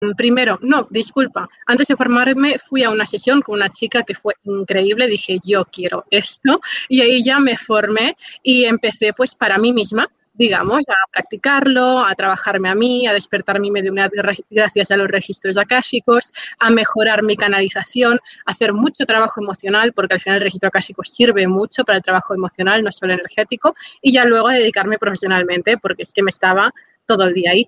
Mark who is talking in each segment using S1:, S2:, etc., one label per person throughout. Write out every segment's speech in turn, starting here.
S1: Primero, no, disculpa, antes de formarme fui a una sesión con una chica que fue increíble, dije yo quiero esto y ahí ya me formé y empecé pues para mí misma, digamos, a practicarlo, a trabajarme a mí, a despertar mi mediunidad gracias a los registros akáshicos, a mejorar mi canalización, a hacer mucho trabajo emocional, porque al final el registro akáshico sirve mucho para el trabajo emocional, no solo energético, y ya luego a dedicarme profesionalmente, porque es que me estaba todo el día ahí.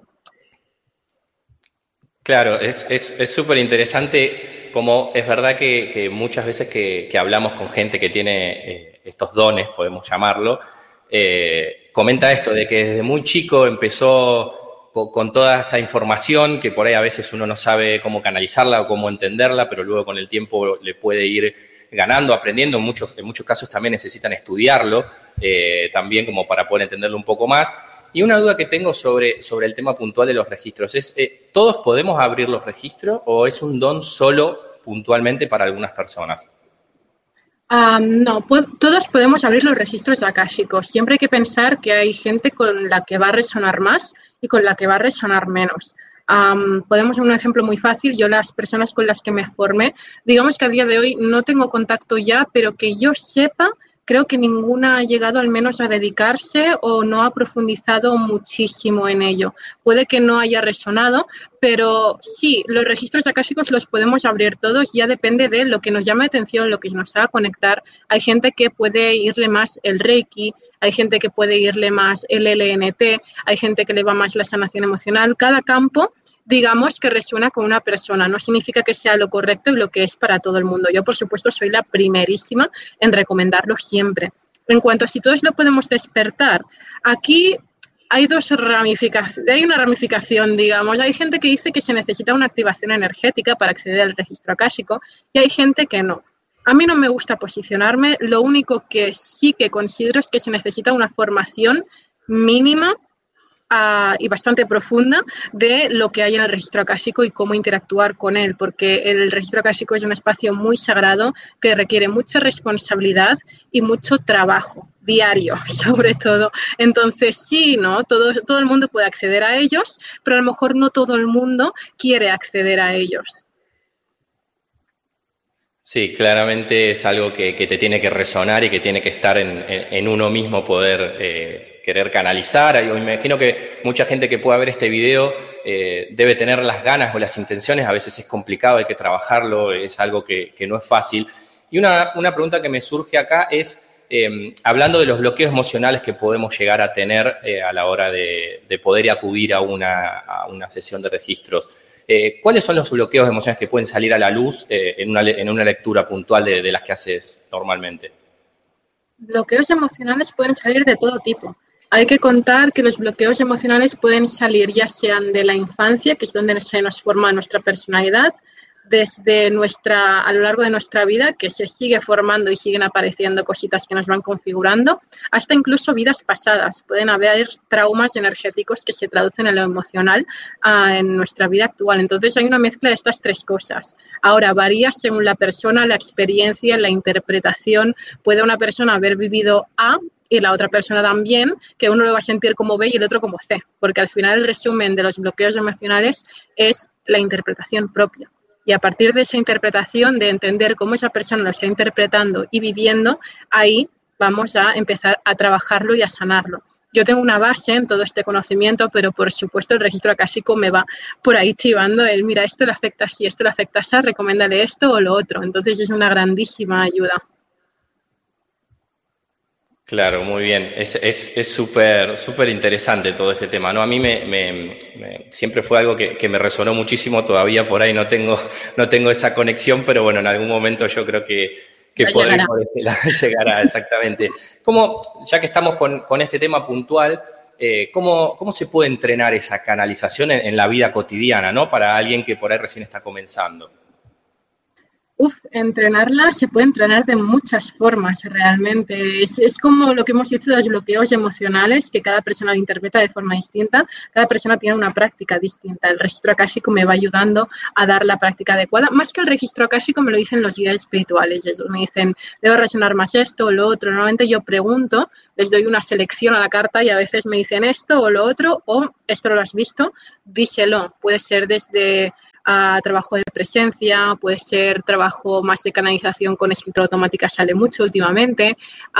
S2: Claro, es súper interesante como es verdad que muchas veces que hablamos con gente que tiene estos dones, podemos llamarlo, comenta esto de que desde muy chico empezó con toda esta información que por ahí a veces uno no sabe cómo canalizarla o cómo entenderla, pero luego con el tiempo le puede ir ganando, aprendiendo. En muchos casos también necesitan estudiarlo, también como para poder entenderlo un poco más. Y una duda que tengo sobre el tema puntual de los registros es, ¿todos podemos abrir los registros o es un don solo puntualmente para algunas personas?
S1: No, todos podemos abrir los registros akáshicos. Siempre hay que pensar que hay gente con la que va a resonar más y con la que va a resonar menos. Podemos un ejemplo muy fácil. Yo las personas con las que me formé, digamos que a día de hoy no tengo contacto ya, pero que yo sepa, creo que ninguna ha llegado al menos a dedicarse o no ha profundizado muchísimo en ello. Puede que no haya resonado, pero sí, los registros akáshicos los podemos abrir todos, ya depende de lo que nos llame la atención, lo que nos haga conectar. Hay gente que puede irle más el Reiki, hay gente que puede irle más el LNT, hay gente que le va más la sanación emocional. Cada campo, digamos, que resuena con una persona. No significa que sea lo correcto y lo que es para todo el mundo. Yo, por supuesto, soy la primerísima en recomendarlo siempre. En cuanto a si todos lo podemos despertar, aquí hay hay una ramificación, digamos. Hay gente que dice que se necesita una activación energética para acceder al registro akáshico y hay gente que no. A mí no me gusta posicionarme, lo único que sí que considero es que se necesita una formación mínima y bastante profunda de lo que hay en el registro akáshico y cómo interactuar con él, porque el registro akáshico es un espacio muy sagrado que requiere mucha responsabilidad y mucho trabajo diario, sobre todo. Entonces, sí, ¿no? Todo el mundo puede acceder a ellos, pero a lo mejor no todo el mundo quiere acceder a ellos.
S2: Sí, claramente es algo que te tiene que resonar y que tiene que estar en uno mismo poder querer canalizar. Yo me imagino que mucha gente que pueda ver este video debe tener las ganas o las intenciones, a veces es complicado, hay que trabajarlo, es algo que no es fácil. Y una pregunta que me surge acá es, hablando de los bloqueos emocionales que podemos llegar a tener a la hora de poder acudir a una sesión de registros. ¿Cuáles son los bloqueos emocionales que pueden salir a la luz en una lectura puntual de las que haces normalmente?
S1: Bloqueos emocionales pueden salir de todo tipo. Hay que contar que los bloqueos emocionales pueden salir ya sean de la infancia, que es donde se nos forma nuestra personalidad, desde a lo largo de nuestra vida, que se sigue formando y siguen apareciendo cositas que nos van configurando, hasta incluso vidas pasadas. Pueden haber traumas energéticos que se traducen en lo emocional en nuestra vida actual. Entonces hay una mezcla de estas tres cosas. Ahora, varía según la persona, la experiencia, la interpretación. Puede una persona haber vivido A y la otra persona también, que uno lo va a sentir como B y el otro como C, porque al final el resumen de los bloqueos emocionales es la interpretación propia. Y a partir de esa interpretación, de entender cómo esa persona lo está interpretando y viviendo, ahí vamos a empezar a trabajarlo y a sanarlo. Yo tengo una base en todo este conocimiento, pero por supuesto el registro akáshico me va por ahí chivando el, mira, esto le afecta así, esto le afecta así, recomiéndale esto o lo otro. Entonces es una grandísima ayuda.
S2: Claro, muy bien. Es súper interesante todo este tema, ¿no? A mí siempre fue algo que me resonó muchísimo, todavía por ahí no tengo esa conexión, pero bueno, en algún momento yo creo que
S1: Ya
S2: podré
S1: llegará.
S2: por este lado llegar a exactamente. Ya que estamos con este tema puntual, ¿cómo se puede entrenar esa canalización en la vida cotidiana, ¿no? Para alguien que por ahí recién está comenzando.
S1: Entrenarla se puede entrenar de muchas formas realmente. Es como lo que hemos dicho de los bloqueos emocionales, que cada persona lo interpreta de forma distinta. Cada persona tiene una práctica distinta. El registro akáshico me va ayudando a dar la práctica adecuada. Más que el registro akáshico me lo dicen los guías espirituales. Ellos me dicen, debo resonar más esto o lo otro. Normalmente yo pregunto, les doy una selección a la carta y a veces me dicen esto o lo otro, o esto lo has visto, díselo. Puede ser desde trabajo de presencia, puede ser trabajo más de canalización con escritura automática, sale mucho últimamente,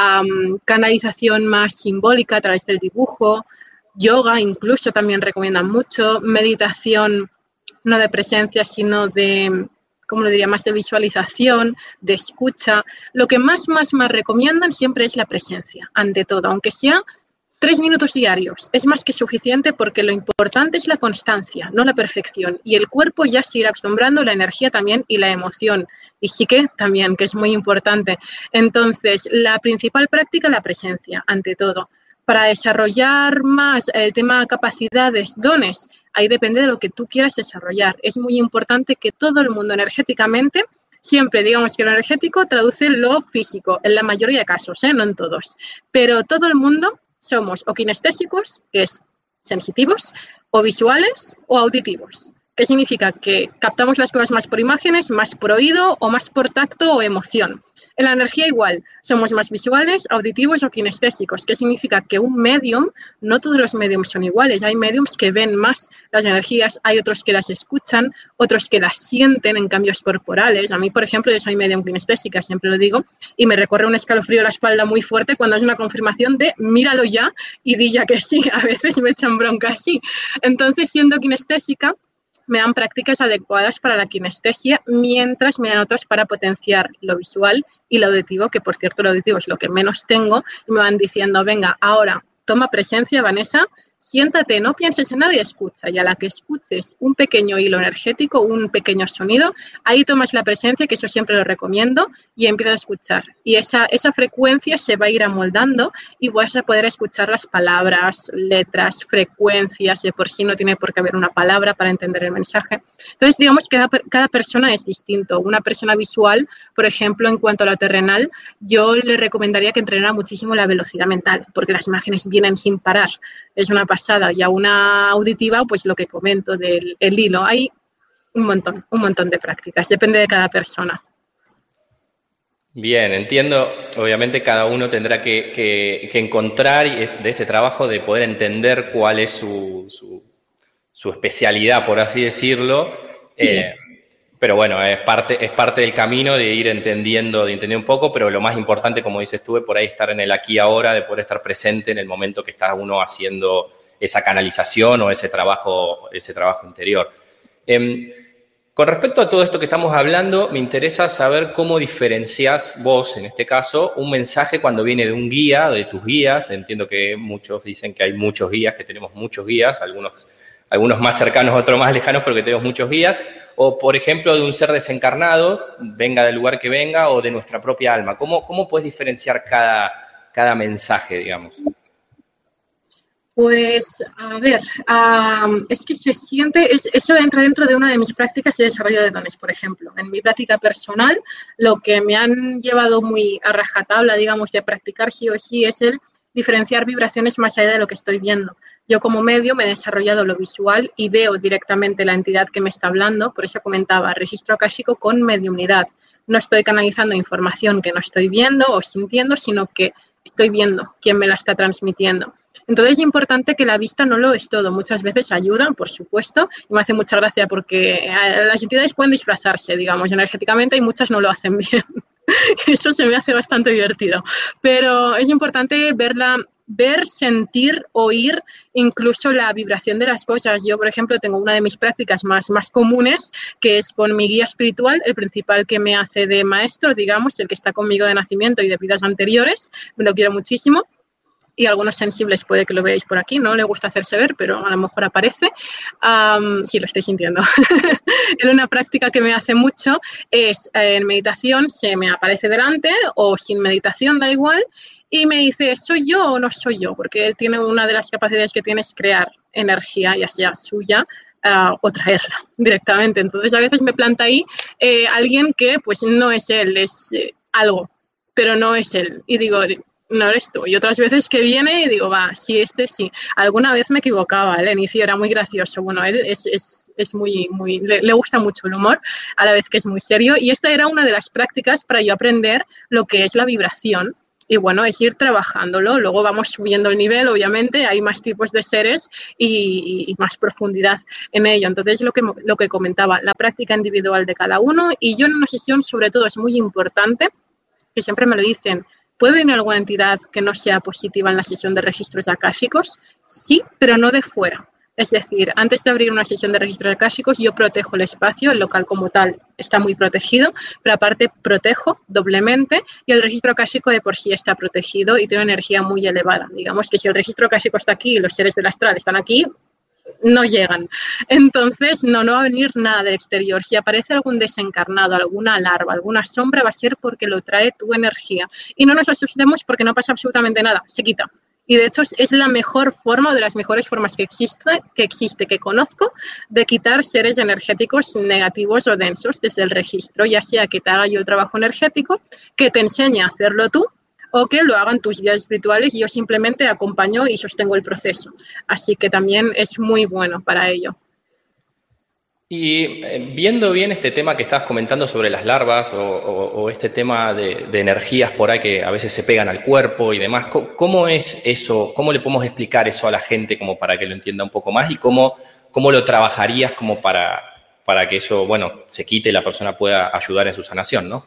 S1: canalización más simbólica a través del dibujo, yoga incluso también recomiendan mucho, meditación no de presencia, sino de, ¿cómo lo diría?, más de visualización, de escucha. Lo que más recomiendan siempre es la presencia, ante todo, aunque sea 3 minutos diarios. Es más que suficiente porque lo importante es la constancia, no la perfección. Y el cuerpo ya se irá acostumbrando, la energía también y la emoción. Y sí que también, que es muy importante. Entonces, la principal práctica, la presencia, ante todo. Para desarrollar más el tema capacidades, dones, ahí depende de lo que tú quieras desarrollar. Es muy importante que todo el mundo energéticamente, siempre digamos que lo energético traduce lo físico, en la mayoría de casos, no en todos, pero todo el mundo somos o kinestésicos, que es sensitivos, o visuales o auditivos. ¿Qué significa? Que captamos las cosas más por imágenes, más por oído o más por tacto o emoción. En la energía igual, somos más visuales, auditivos o kinestésicos. ¿Qué significa? Que un medium, no todos los mediums son iguales. Hay mediums que ven más las energías, hay otros que las escuchan, otros que las sienten en cambios corporales. A mí, por ejemplo, yo soy medium kinestésica, siempre lo digo, y me recorre un escalofrío a la espalda muy fuerte cuando es una confirmación de míralo ya y di ya que sí. A veces me echan bronca así. Entonces, siendo kinestésica, me dan prácticas adecuadas para la kinestesia, mientras me dan otras para potenciar lo visual y lo auditivo, que por cierto lo auditivo es lo que menos tengo, y me van diciendo, venga, ahora toma presencia, Vanessa, siéntate, no pienses en nada y escucha. Y a la que escuches un pequeño hilo energético, un pequeño sonido, ahí tomas la presencia, que eso siempre lo recomiendo, y empiezas a escuchar. Y esa frecuencia se va a ir amoldando y vas a poder escuchar las palabras, letras, frecuencias. De por sí no tiene por qué haber una palabra para entender el mensaje. Entonces, digamos que cada persona es distinto. Una persona visual, por ejemplo, en cuanto a lo terrenal, yo le recomendaría que entrenara muchísimo la velocidad mental, porque las imágenes vienen sin parar. Es una pasada. Y a una auditiva, pues lo que comento del hilo. Hay un montón de prácticas. Depende de cada persona.
S2: Bien, entiendo. Obviamente cada uno tendrá que encontrar de este trabajo de poder entender cuál es su especialidad, por así decirlo. Sí. Pero bueno, es parte del camino de ir entendiendo, de entender un poco, pero lo más importante, como dices tú, es por ahí estar en el aquí y ahora, de poder estar presente en el momento que está uno haciendo esa canalización o ese trabajo interior. Con respecto a todo esto que estamos hablando, me interesa saber cómo diferencias vos, en este caso, un mensaje cuando viene de un guía, de tus guías. Entiendo que muchos dicen que hay muchos guías, que tenemos muchos guías, algunos más cercanos, otros más lejanos, porque tenemos muchos guías, o por ejemplo de un ser desencarnado, venga del lugar que venga, o de nuestra propia alma. ¿Cómo puedes diferenciar cada mensaje, digamos?
S1: Pues, a ver, es que se siente, eso entra dentro de una de mis prácticas de desarrollo de dones, por ejemplo. En mi práctica personal, lo que me han llevado muy a rajatabla, digamos, de practicar sí o sí, es el diferenciar vibraciones más allá de lo que estoy viendo. Yo como medio me he desarrollado lo visual y veo directamente la entidad que me está hablando, por eso comentaba registro akáshico con mediumnidad. No estoy canalizando información que no estoy viendo o sintiendo, sino que estoy viendo quién me la está transmitiendo. Entonces es importante que la vista no lo es todo. Muchas veces ayudan, por supuesto, y me hace mucha gracia porque las entidades pueden disfrazarse, digamos, energéticamente y muchas no lo hacen bien. Eso se me hace bastante divertido. Pero es importante ver, sentir, oír incluso la vibración de las cosas. Yo, por ejemplo, tengo una de mis prácticas más comunes, que es con mi guía espiritual, el principal que me hace de maestro, digamos, el que está conmigo de nacimiento y de vidas anteriores. Me lo quiero muchísimo. Y algunos sensibles puede que lo veáis por aquí, no le gusta hacerse ver, pero a lo mejor aparece. Sí, lo estoy sintiendo. En una práctica que me hace mucho es en meditación, se me aparece delante o sin meditación, da igual, y me dice, ¿soy yo o no soy yo? Porque él tiene una de las capacidades que tiene es crear energía, ya sea suya, o traerla directamente. Entonces, a veces me planta ahí alguien que pues no es él, es algo, pero no es él. Y digo, no eres tú. Y otras veces que viene y digo, va, sí, sí. Alguna vez me equivocaba, al inicio era muy gracioso. Bueno, él es muy, le gusta mucho el humor, a la vez que es muy serio. Y esta era una de las prácticas para yo aprender lo que es la vibración. Y bueno, es ir trabajándolo. Luego vamos subiendo el nivel, obviamente, hay más tipos de seres y más profundidad en ello. Entonces, lo que comentaba, la práctica individual de cada uno. Y yo en una sesión, sobre todo, es muy importante, que siempre me lo dicen, ¿puede venir alguna entidad que no sea positiva en la sesión de registros akáshicos? Sí, pero no de fuera. Es decir, antes de abrir una sesión de registros akáshicos, yo protejo el espacio, el local como tal está muy protegido, pero aparte protejo doblemente y el registro akáshico de por sí está protegido y tiene una energía muy elevada. Digamos que si el registro akáshico está aquí y los seres del astral están aquí, no llegan. Entonces, no va a venir nada del exterior. Si aparece algún desencarnado, alguna larva, alguna sombra, va a ser porque lo trae tu energía. Y no nos asustemos porque no pasa absolutamente nada, se quita. Y de hecho es la mejor forma, o de las mejores formas que conozco, de quitar seres energéticos negativos o densos desde el registro, ya sea que te haga yo el trabajo energético, que te enseñe a hacerlo tú, o que lo hagan tus guías espirituales y yo simplemente acompaño y sostengo el proceso. Así que también es muy bueno para ello.
S2: Y viendo bien este tema que estabas comentando sobre las larvas o este tema de energías por ahí que a veces se pegan al cuerpo y demás, ¿cómo es eso? ¿Cómo le podemos explicar eso a la gente como para que lo entienda un poco más? ¿Y cómo lo trabajarías como para que eso, bueno, se quite y la persona pueda ayudar en su sanación, ¿no?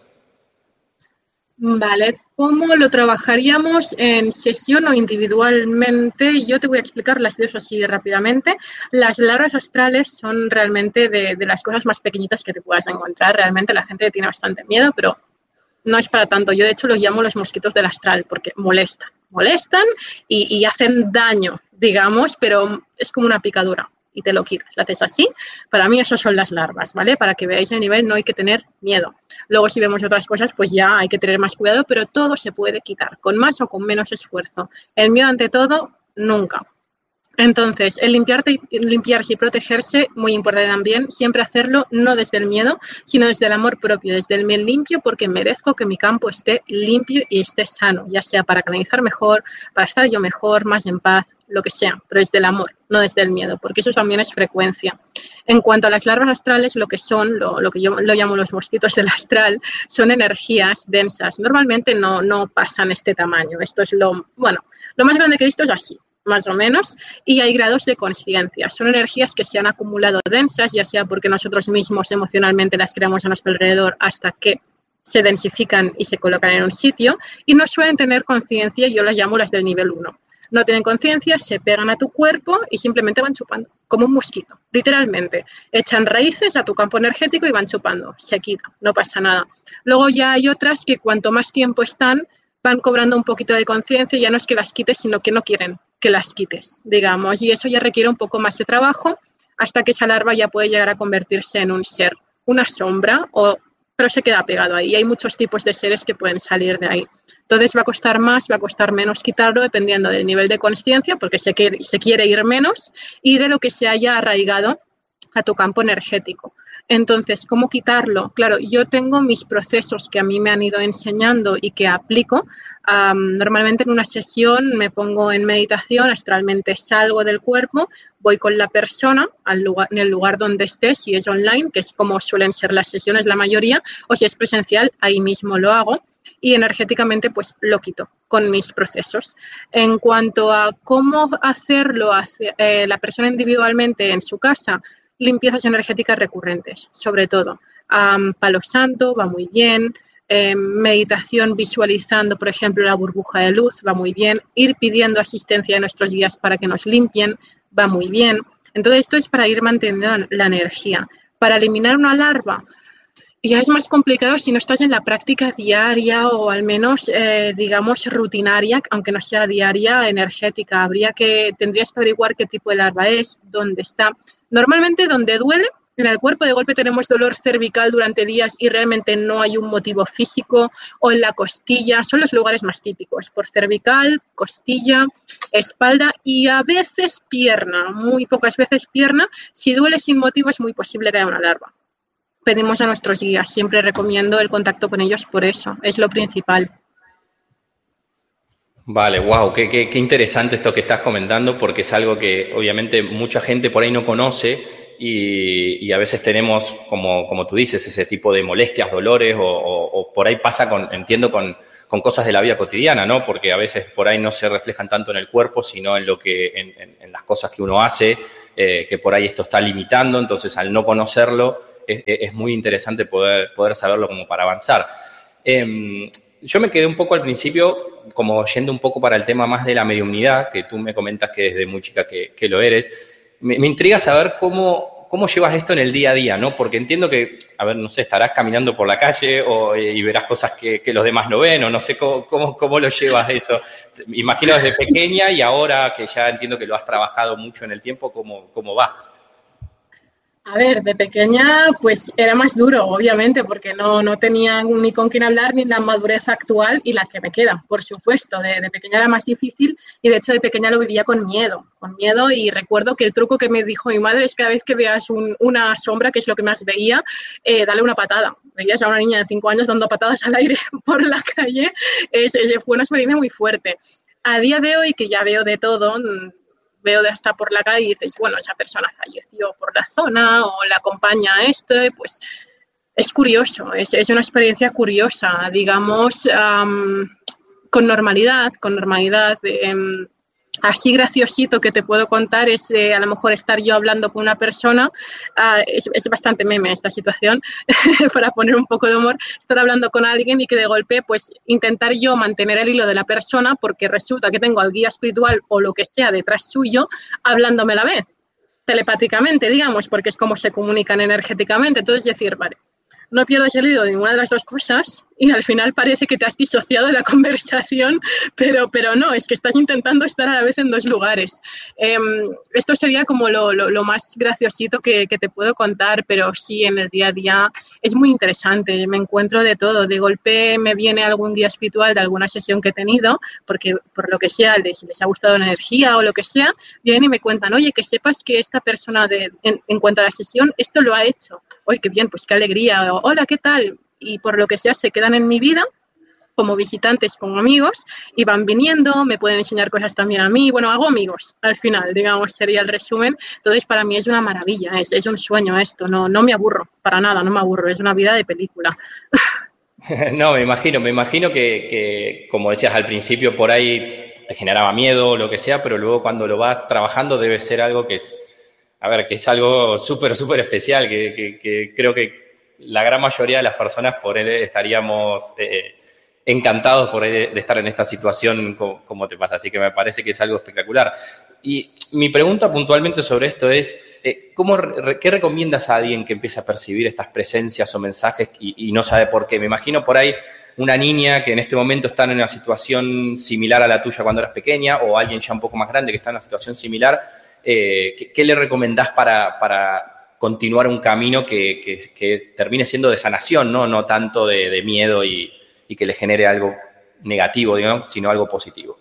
S1: Vale, ¿cómo lo trabajaríamos en sesión o individualmente? Yo te voy a explicar las dos así rápidamente. Las larvas astrales son realmente de las cosas más pequeñitas que te puedas encontrar. Realmente la gente tiene bastante miedo, pero no es para tanto. Yo de hecho los llamo los mosquitos del astral porque molestan y hacen daño, digamos, pero es como una picadura. Y te lo quitas, lo haces así. Para mí eso son las larvas, ¿vale? Para que veáis el nivel no hay que tener miedo. Luego si vemos otras cosas, pues ya hay que tener más cuidado, pero todo se puede quitar, con más o con menos esfuerzo. El miedo ante todo, nunca. Entonces, el limpiarse y protegerse, muy importante también, siempre hacerlo no desde el miedo, sino desde el amor propio, desde el me limpio porque merezco que mi campo esté limpio y esté sano, ya sea para canalizar mejor, para estar yo mejor, más en paz, lo que sea, pero desde el amor, no desde el miedo, porque eso también es frecuencia. En cuanto a las larvas astrales, lo que son, lo que yo lo llamo los mosquitos del astral, son energías densas. Normalmente no pasan este tamaño. Esto es lo más grande que he visto es así, más o menos, y hay grados de consciencia. Son energías que se han acumulado densas, ya sea porque nosotros mismos emocionalmente las creamos a nuestro alrededor hasta que se densifican y se colocan en un sitio, y no suelen tener conciencia, yo las llamo las del nivel 1. No tienen conciencia, se pegan a tu cuerpo y simplemente van chupando, como un mosquito, literalmente. Echan raíces a tu campo energético y van chupando, se quita, no pasa nada. Luego ya hay otras que cuanto más tiempo están, van cobrando un poquito de conciencia, ya no es que las quites, sino que no quieren que las quites, digamos, y eso ya requiere un poco más de trabajo hasta que esa larva ya puede llegar a convertirse en un ser, una sombra, pero se queda pegado ahí. Hay muchos tipos de seres que pueden salir de ahí. Entonces va a costar más, va a costar menos quitarlo dependiendo del nivel de consciencia, porque se quiere ir menos, y de lo que se haya arraigado a tu campo energético. Entonces, ¿cómo quitarlo? Claro, yo tengo mis procesos que a mí me han ido enseñando y que aplico. Normalmente en una sesión me pongo en meditación, astralmente salgo del cuerpo, voy con la persona en el lugar donde esté, si es online, que es como suelen ser las sesiones la mayoría, o si es presencial, ahí mismo lo hago. Y energéticamente pues lo quito con mis procesos. En cuanto a cómo hacerlo la persona individualmente en su casa, limpiezas energéticas recurrentes, sobre todo. Palo santo va muy bien, meditación visualizando, por ejemplo, la burbuja de luz va muy bien, ir pidiendo asistencia a nuestros guías para que nos limpien va muy bien. Entonces esto es para ir manteniendo la energía. Para eliminar una larva, ya es más complicado si no estás en la práctica diaria o al menos, digamos, rutinaria, aunque no sea diaria, energética. Tendrías que averiguar qué tipo de larva es, dónde está. Normalmente donde duele en el cuerpo, de golpe tenemos dolor cervical durante días y realmente no hay un motivo físico, o en la costilla, son los lugares más típicos, por cervical, costilla, espalda y a veces pierna, muy pocas veces pierna. Si duele sin motivo es muy posible que haya una larva. Pedimos a nuestros guías, siempre recomiendo el contacto con ellos por eso, es lo principal.
S2: Vale, wow, qué interesante esto que estás comentando, porque es algo que obviamente mucha gente por ahí no conoce y a veces tenemos, como tú dices, ese tipo de molestias, dolores o por ahí pasa, entiendo, con cosas de la vida cotidiana, ¿no? Porque a veces por ahí no se reflejan tanto en el cuerpo, sino en las cosas que uno hace, que por ahí esto está limitando, entonces al no conocerlo es muy interesante poder saberlo como para avanzar. Yo me quedé un poco al principio como yendo un poco para el tema más de la mediumnidad, que tú me comentas que desde muy chica que lo eres. Me intriga saber cómo llevas esto en el día a día, ¿no? Porque entiendo que, a ver, no sé, estarás caminando por la calle y verás cosas que los demás no ven, o no sé cómo lo llevas eso. Me imagino desde pequeña y ahora que ya entiendo que lo has trabajado mucho en el tiempo, ¿cómo va?
S1: A ver, de pequeña pues era más duro, obviamente, porque no tenía ni con quién hablar ni la madurez actual y la que me queda, por supuesto. De pequeña era más difícil y de hecho de pequeña lo vivía con miedo y recuerdo que el truco que me dijo mi madre es que cada vez que veas una sombra, que es lo que más veía, dale una patada. Veías a una niña de 5 años dando patadas al aire por la calle, fue una experiencia muy fuerte. A día de hoy, que ya veo de todo, veo de hasta por la calle y dices, bueno, esa persona falleció por la zona o la acompaña a esto, pues es curioso, es una experiencia curiosa, digamos, con normalidad. Así graciosito que te puedo contar es a lo mejor estar yo hablando con una persona, es bastante meme esta situación, para poner un poco de humor, estar hablando con alguien y que de golpe pues intentar yo mantener el hilo de la persona porque resulta que tengo al guía espiritual o lo que sea detrás suyo hablándome a la vez, telepáticamente, digamos, porque es como se comunican energéticamente. Entonces decir, vale, no pierdas el hilo de ninguna de las dos cosas y al final parece que te has disociado de la conversación, pero no, es que estás intentando estar a la vez en dos lugares. Esto sería como lo más graciosito que te puedo contar, pero sí, en el día a día es muy interesante, me encuentro de todo. De golpe me viene algún día espiritual de alguna sesión que he tenido, porque por lo que sea les ha gustado la energía o lo que sea, vienen y me cuentan, oye, que sepas que esta persona en cuanto a la sesión, esto lo ha hecho. Oye, qué bien, pues qué alegría. O, hola, ¿qué tal? Y por lo que sea se quedan en mi vida como visitantes, como amigos, y van viniendo, me pueden enseñar cosas también a mí. Bueno, hago amigos, al final, digamos, sería el resumen. Entonces, para mí es una maravilla, es un sueño esto, no me aburro, para nada, no me aburro, es una vida de película.
S2: No, me imagino que, como decías al principio, por ahí te generaba miedo o lo que sea, pero luego cuando lo vas trabajando debe ser algo que es algo súper especial, que creo que la gran mayoría de las personas por él estaríamos encantados por de estar en esta situación como te pasa, así que me parece que es algo espectacular. Y mi pregunta puntualmente sobre esto es, ¿qué recomiendas a alguien que empiece a percibir estas presencias o mensajes y no sabe por qué? Me imagino por ahí una niña que en este momento está en una situación similar a la tuya cuando eras pequeña, o alguien ya un poco más grande que está en una situación similar. ¿Qué le recomendás para continuar un camino que termine siendo de sanación, no tanto de miedo y que le genere algo negativo, digamos, sino algo positivo?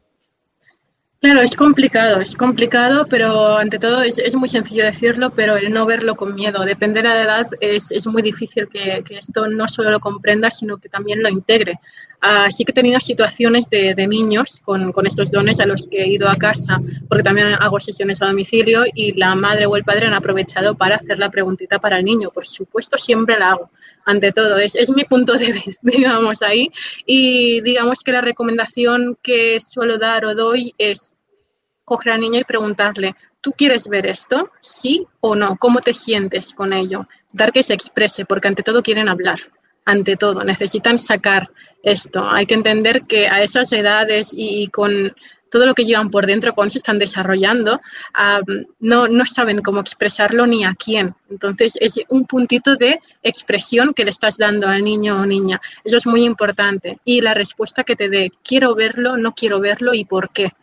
S1: Claro, es complicado, pero ante todo es muy sencillo decirlo, pero el no verlo con miedo. Depende de la edad, es muy difícil que esto no solo lo comprenda, sino que también lo integre. Sí que he tenido situaciones de niños con estos dones a los que he ido a casa, porque también hago sesiones a domicilio y la madre o el padre han aprovechado para hacer la preguntita para el niño. Por supuesto, siempre la hago. Ante todo, es mi punto de vista, digamos, ahí. Y digamos que la recomendación que suelo dar o doy es coger al niño y preguntarle, ¿tú quieres ver esto? ¿Sí o no? ¿Cómo te sientes con ello? Dar que se exprese, porque ante todo quieren hablar, ante todo, necesitan sacar esto. Hay que entender que a esas edades y con todo lo que llevan por dentro, cuando se están desarrollando, no saben cómo expresarlo ni a quién. Entonces, es un puntito de expresión que le estás dando al niño o niña. Eso es muy importante. Y la respuesta que te dé, quiero verlo, no quiero verlo y por qué.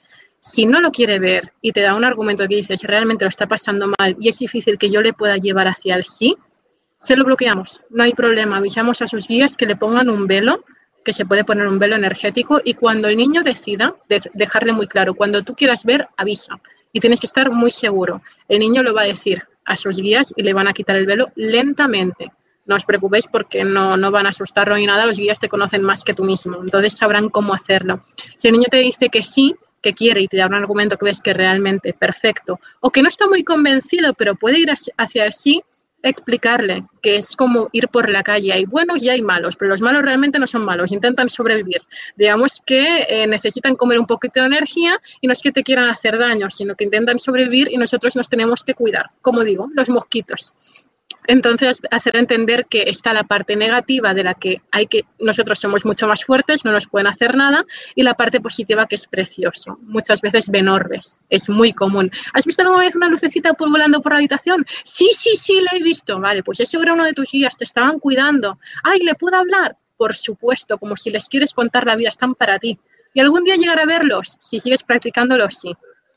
S1: Si no lo quiere ver y te da un argumento que dices realmente lo está pasando mal y es difícil que yo le pueda llevar hacia el sí, se lo bloqueamos, no hay problema. Avisamos a sus guías que le pongan un velo, que se puede poner un velo energético, y cuando el niño decida, dejarle muy claro, cuando tú quieras ver, avisa. Y tienes que estar muy seguro. El niño lo va a decir a sus guías y le van a quitar el velo lentamente. No os preocupéis porque no van a asustarlo ni nada, los guías te conocen más que tú mismo, entonces sabrán cómo hacerlo. Si el niño te dice que sí, que quiere y te da un argumento que ves que es realmente perfecto, o que no está muy convencido pero puede ir hacia el sí, explicarle que es como ir por la calle, hay buenos y hay malos, pero los malos realmente no son malos, intentan sobrevivir. Digamos que necesitan comer un poquito de energía y no es que te quieran hacer daño, sino que intentan sobrevivir y nosotros nos tenemos que cuidar, como digo, los mosquitos. Entonces, hacer entender que está la parte negativa de la que nosotros somos mucho más fuertes, no nos pueden hacer nada, y la parte positiva que es precioso. Muchas veces ven orbes, es muy común. ¿Has visto alguna vez una lucecita volando por la habitación? Sí, la he visto. Vale, pues eso era uno de tus guías, te estaban cuidando. Ay, ¿le puedo hablar? Por supuesto, como si les quieres contar la vida, están para ti. ¿Y algún día llegar a verlos? Si sigues practicándolo, sí.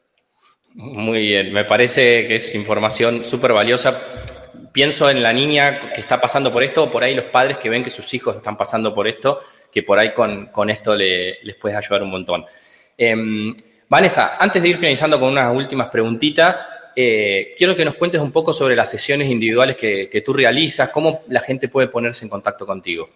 S2: Muy bien, me parece que es información súper valiosa. Pienso en la niña que está pasando por esto, o por ahí los padres que ven que sus hijos están pasando por esto, que por ahí con esto les puedes ayudar un montón. Vanessa, antes de ir finalizando con unas últimas preguntitas, quiero que nos cuentes un poco sobre las sesiones individuales que tú realizas, cómo la gente puede ponerse en contacto contigo.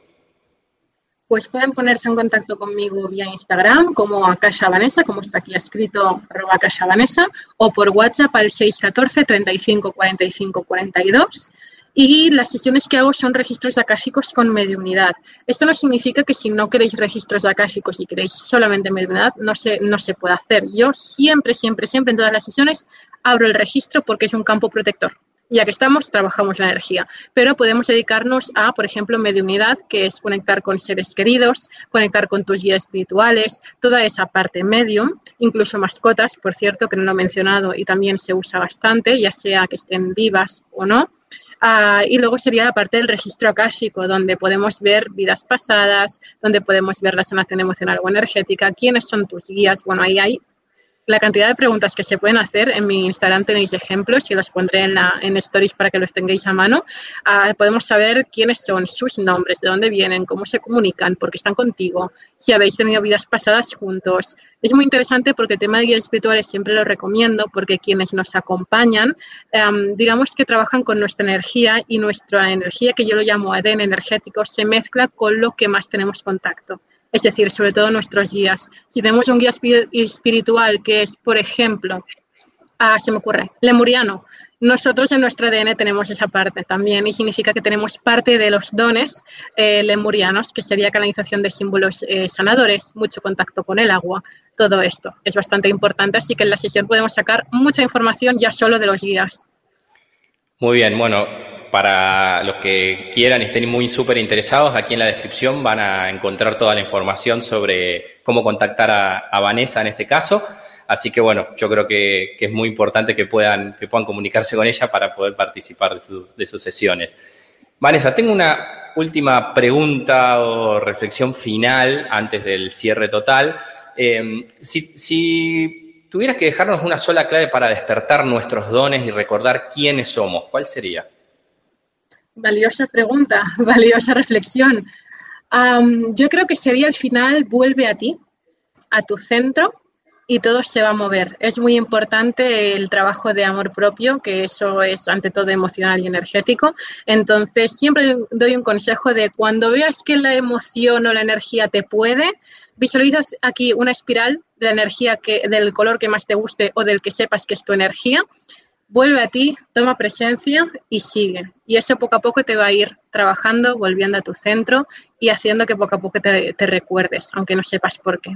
S1: Pues pueden ponerse en contacto conmigo vía Instagram, como a Casa Vanessa, como está aquí escrito, @CasaVanessa, o por WhatsApp al 614 35 45 42. Y las sesiones que hago son registros acásicos con mediunidad. Esto no significa que si no queréis registros acásicos y queréis solamente mediunidad, no se puede hacer. Yo siempre en todas las sesiones abro el registro porque es un campo protector. Ya que trabajamos la energía, pero podemos dedicarnos a, por ejemplo, mediunidad, que es conectar con seres queridos, conectar con tus guías espirituales, toda esa parte medium, incluso mascotas, por cierto, que no lo he mencionado y también se usa bastante, ya sea que estén vivas o no. Y luego sería la parte del registro akáshico, donde podemos ver vidas pasadas, donde podemos ver la sanación emocional o energética, quiénes son tus guías. Bueno, ahí hay la cantidad de preguntas que se pueden hacer. En mi Instagram tenéis ejemplos y los pondré en stories para que los tengáis a mano. Podemos saber quiénes son, sus nombres, de dónde vienen, cómo se comunican, por qué están contigo, si habéis tenido vidas pasadas juntos. Es muy interesante porque el tema de guías espirituales siempre lo recomiendo porque quienes nos acompañan, digamos que trabajan con nuestra energía y nuestra energía, que yo lo llamo ADN energético, se mezcla con lo que más tenemos contacto. Es decir, sobre todo nuestros guías. Si tenemos un guía espiritual que es, por ejemplo, se me ocurre, lemuriano, nosotros en nuestro ADN tenemos esa parte también y significa que tenemos parte de los dones lemurianos, que sería canalización de símbolos sanadores, mucho contacto con el agua, todo esto es bastante importante, así que en la sesión podemos sacar mucha información ya solo de los guías.
S2: Muy bien, bueno, para los que quieran y estén muy súper interesados, aquí en la descripción van a encontrar toda la información sobre cómo contactar a Vanessa en este caso. Así que bueno, yo creo que es muy importante que puedan comunicarse con ella para poder participar de sus sesiones. Vanessa, tengo una última pregunta o reflexión final antes del cierre total. Si tuvieras que dejarnos una sola clave para despertar nuestros dones y recordar quiénes somos, ¿cuál sería?
S1: Valiosa pregunta, valiosa reflexión. Yo creo que sería al final, vuelve a ti, a tu centro, y todo se va a mover. Es muy importante el trabajo de amor propio, que eso es ante todo emocional y energético. Entonces, siempre doy un consejo de cuando veas que la emoción o la energía te puede, visualizas aquí una espiral de la energía del color que más te guste o del que sepas que es tu energía. Vuelve a ti, toma presencia y sigue. Y eso poco a poco te va a ir trabajando, volviendo a tu centro y haciendo que poco a poco te recuerdes, aunque no sepas por qué.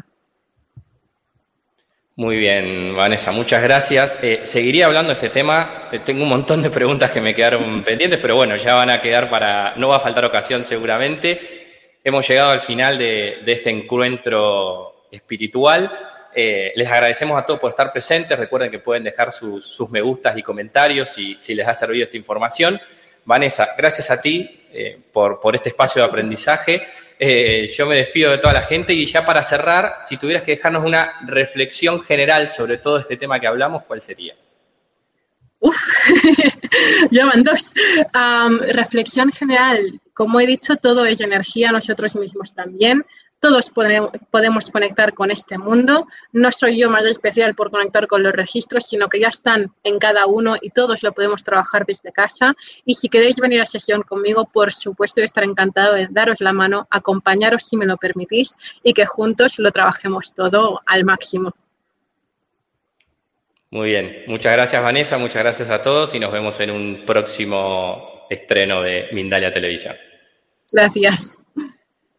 S2: Muy bien, Vanessa, muchas gracias. Seguiría hablando de este tema. Tengo un montón de preguntas que me quedaron pendientes, pero bueno, ya van a quedar no va a faltar ocasión seguramente. Hemos llegado al final de este encuentro espiritual. Les agradecemos a todos por estar presentes. Recuerden que pueden dejar sus me gustas y comentarios si les ha servido esta información. Vanessa, gracias a ti por este espacio de aprendizaje. yo me despido de toda la gente y ya para cerrar, si tuvieras que dejarnos una reflexión general sobre todo este tema que hablamos, ¿cuál sería?
S1: Uf, ya van dos. Reflexión general. Como he dicho, todo es energía, nosotros mismos también. Todos podemos conectar con este mundo. No soy yo más especial por conectar con los registros, sino que ya están en cada uno y todos lo podemos trabajar desde casa. Y si queréis venir a sesión conmigo, por supuesto, estaré encantado de daros la mano, acompañaros si me lo permitís y que juntos lo trabajemos todo al máximo.
S2: Muy bien. Muchas gracias, Vanessa. Muchas gracias a todos y nos vemos en un próximo estreno de Mindalia Televisión.
S1: Gracias.